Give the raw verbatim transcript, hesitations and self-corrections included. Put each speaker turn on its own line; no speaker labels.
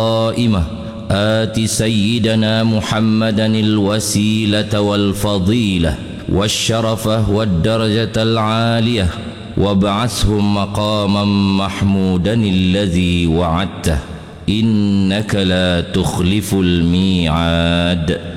قائمة آت سيدنا محمدا الوسيلة والفضيلة والشرفة والدرجة العالية وابعثه مقاما محمودا الذي وعدته إنك لا تخلف الميعاد.